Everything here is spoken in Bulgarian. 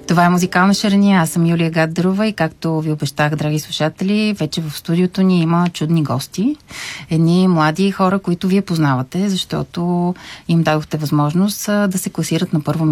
Това е Музикална шарения. Аз съм Юлия Гаддарова и както ви обещах, драги слушатели, вече в студиото ни има чудни гости. Едни млади хора, които вие познавате, защото им дадохте възможност да се класират на първо